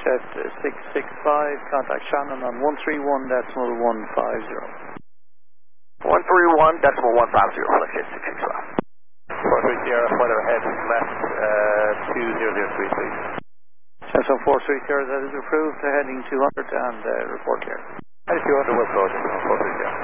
Jet 665, contact Shannon on 131.150. 131.150, flight Jet 665. 43 Sierra, weather ahead, left 2003, please. Samsung 43 Sierra, that is approved, heading 200 and report here. Heading 200, will approach, 43 Sierra.